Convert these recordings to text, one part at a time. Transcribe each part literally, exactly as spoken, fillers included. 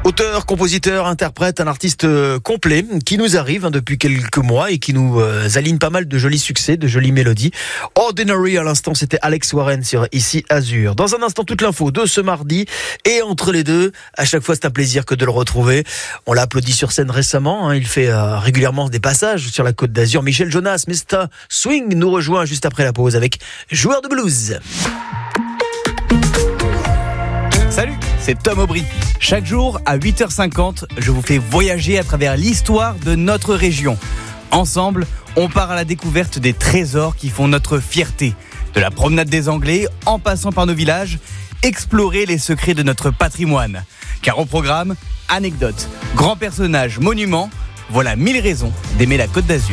Auteur, compositeur, interprète, un artiste complet qui nous arrive hein, depuis quelques mois et qui nous euh, aligne pas mal de jolis succès, de jolies mélodies. Ordinary à l'instant, c'était Alex Warren sur Ici Azur. Dans un instant, toute l'info de ce mardi et entre les deux, à chaque fois c'est un plaisir que de le retrouver. On l'a applaudi sur scène récemment, hein, il fait euh, régulièrement des passages sur la Côte d'Azur. Michel Jonas, mister Swing nous rejoint juste après la pause avec Joueur de blues. Salut, c'est Tom Aubry. Chaque jour, à huit heures cinquante, je vous fais voyager à travers l'histoire de notre région. Ensemble, on part à la découverte des trésors qui font notre fierté. De la promenade des Anglais, en passant par nos villages, explorer les secrets de notre patrimoine. Car au programme, anecdotes, grands personnages, monuments, voilà mille raisons d'aimer la Côte d'Azur.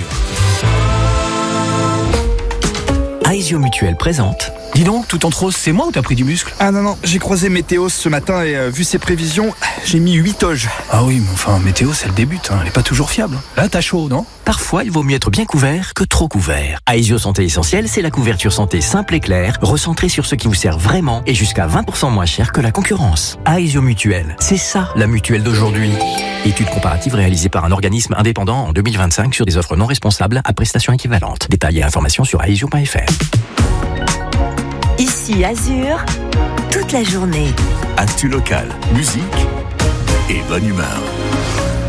Aesio Mutuel présente. Dis donc, tout en rose, c'est moi ou t'as pris du muscle? Ah non, non, j'ai croisé Météos ce matin et euh, vu ses prévisions, j'ai mis huit toges. Ah oui, mais enfin, Météos, elle débute, hein, elle est pas toujours fiable. Là, t'as chaud, non? Parfois, il vaut mieux être bien couvert que trop couvert. Aesio Santé Essentielle, c'est la couverture santé simple et claire, recentrée sur ce qui vous sert vraiment et jusqu'à vingt pour cent moins cher que la concurrence. Aesio Mutuel, c'est ça la mutuelle d'aujourd'hui. Étude comparative réalisée par un organisme indépendant en deux mille vingt-cinq sur des offres non responsables à prestations équivalentes. Détails et informations sur aesio point f r. Ici Azur, toute la journée. Actu local, musique et bonne humeur.